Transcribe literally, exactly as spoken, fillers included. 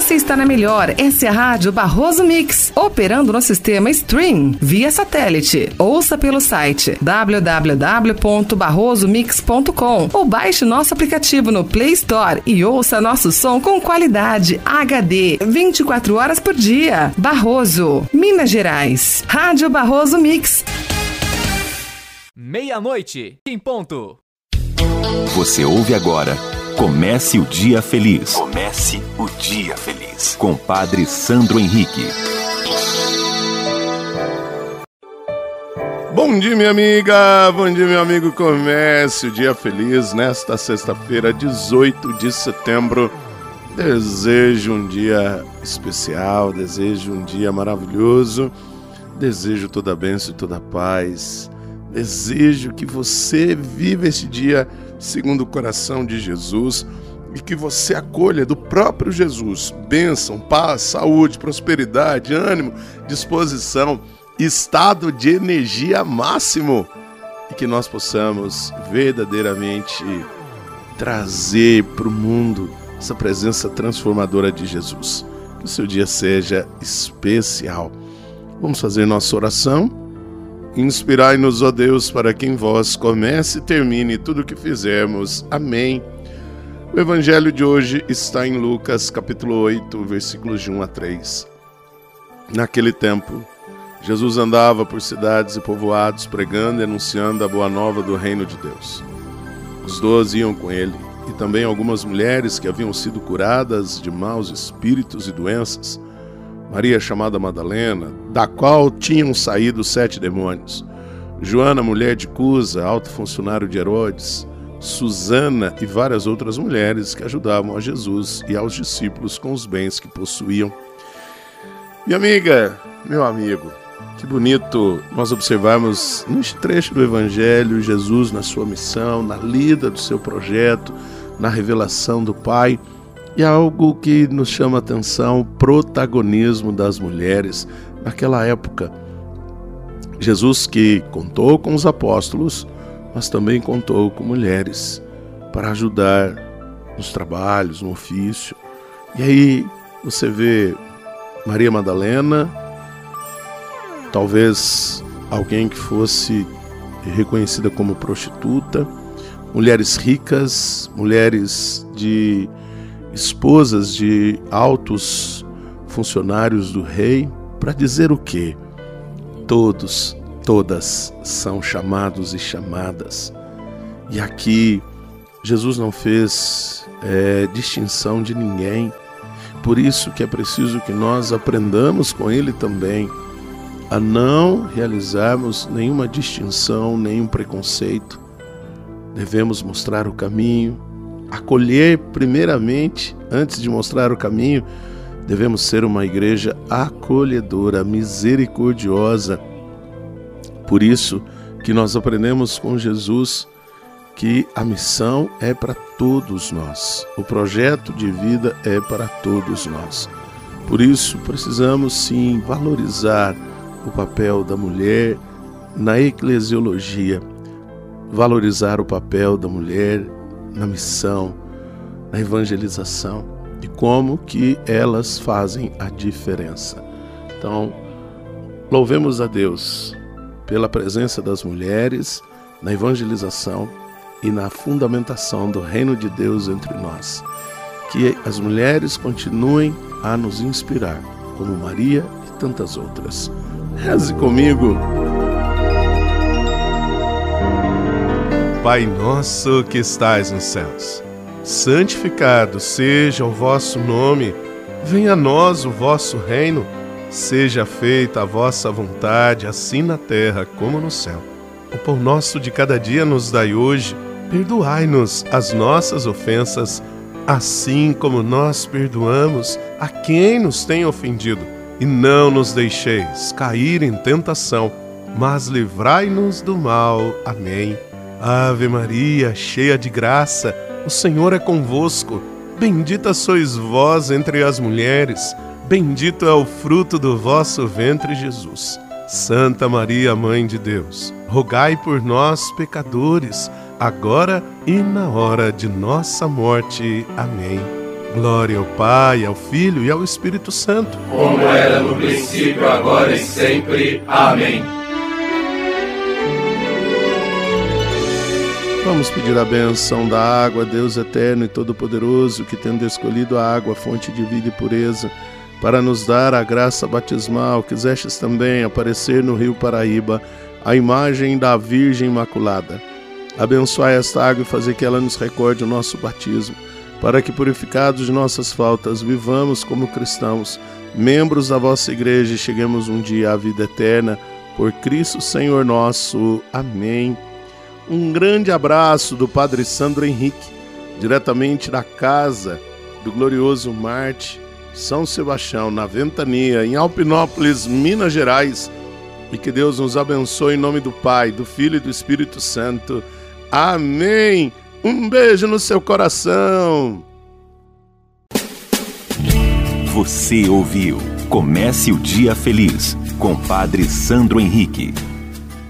Você está na melhor, essa é a Rádio Barroso Mix, operando no sistema Stream, via satélite. Ouça pelo site w w w ponto barroso mix ponto com ou baixe nosso aplicativo no Play Store e ouça nosso som com qualidade H D, vinte e quatro horas por dia. Barroso, Minas Gerais. Rádio Barroso Mix. Meia-noite, em ponto. Você ouve agora Comece o Dia Feliz. Comece o Dia Feliz. Com Padre Sandro Henrique. Bom dia, minha amiga. Bom dia, meu amigo. Comece o Dia Feliz nesta sexta-feira, dezoito de setembro. Desejo um dia especial, desejo um dia maravilhoso. Desejo toda a bênção e toda a paz. Desejo que você viva esse dia segundo o coração de Jesus e que você acolha do próprio Jesus bênção, paz, saúde, prosperidade, ânimo, disposição, estado de energia máximo e que nós possamos verdadeiramente trazer para o mundo essa presença transformadora de Jesus. Que o seu dia seja especial. Vamos fazer nossa oração. Inspirai-nos, ó Deus, para que em vós comece e termine tudo o que fizermos. Amém. O evangelho de hoje está em Lucas, capítulo oito, versículos de um a três. Naquele tempo, Jesus andava por cidades e povoados, pregando e anunciando a boa nova do reino de Deus. Os doze iam com ele, e também algumas mulheres que haviam sido curadas de maus espíritos e doenças. Maria, chamada Madalena, da qual tinham saído sete demônios. Joana, mulher de Cusa, alto funcionário de Herodes. Susana e várias outras mulheres que ajudavam a Jesus e aos discípulos com os bens que possuíam. Minha amiga, meu amigo, que bonito nós observarmos neste trecho do Evangelho Jesus na sua missão, na lida do seu projeto, na revelação do Pai. E algo que nos chama a atenção, o protagonismo das mulheres naquela época. Jesus que contou com os apóstolos, mas também contou com mulheres para ajudar nos trabalhos, no ofício. E aí você vê Maria Madalena, talvez alguém que fosse reconhecida como prostituta, mulheres ricas, mulheres de esposas de altos funcionários do rei, para dizer o quê? Todos, todas são chamados e chamadas. E aqui Jesus não fez é, distinção de ninguém. Por isso que é preciso que nós aprendamos com ele também a não realizarmos nenhuma distinção, nenhum preconceito. Devemos mostrar o caminho, acolher primeiramente, antes de mostrar o caminho. Devemos ser uma igreja acolhedora, misericordiosa. Por isso que nós aprendemos com Jesus que a missão é para todos nós, o projeto de vida é para todos nós. Por isso precisamos sim valorizar o papel da mulher na eclesiologia, valorizar o papel da mulher na missão, na evangelização e como que elas fazem a diferença. Então, louvemos a Deus pela presença das mulheres na evangelização e na fundamentação do reino de Deus entre nós. Que as mulheres continuem a nos inspirar, como Maria e tantas outras. Reze comigo. Pai nosso que estais nos céus, santificado seja o vosso nome, venha a nós o vosso reino, seja feita a vossa vontade, assim na terra como no céu. O pão nosso de cada dia nos dai hoje, perdoai-nos as nossas ofensas, assim como nós perdoamos a quem nos tem ofendido. E não nos deixeis cair em tentação, mas livrai-nos do mal. Amém. Ave Maria, cheia de graça, o Senhor é convosco. Bendita sois vós entre as mulheres, bendito é o fruto do vosso ventre, Jesus. Santa Maria, Mãe de Deus, rogai por nós, pecadores, agora e na hora de nossa morte. Amém. Glória ao Pai, ao Filho e ao Espírito Santo. Como era no princípio, agora e sempre. Amém. Vamos pedir a benção da água, Deus eterno e todo-poderoso, que tendo escolhido a água, fonte de vida e pureza, para nos dar a graça batismal, quisestes também aparecer no rio Paraíba, a imagem da Virgem Imaculada. Abençoai esta água e fazer que ela nos recorde o nosso batismo, para que, purificados de nossas faltas, vivamos como cristãos, membros da vossa igreja, e cheguemos um dia à vida eterna, por Cristo Senhor nosso. Amém. Um grande abraço do Padre Sandro Henrique, diretamente da casa do glorioso Marte, São Sebastião, na Ventania, em Alpinópolis, Minas Gerais. E que Deus nos abençoe em nome do Pai, do Filho e do Espírito Santo. Amém. Um beijo no seu coração. Você ouviu Comece o Dia Feliz, com Padre Sandro Henrique.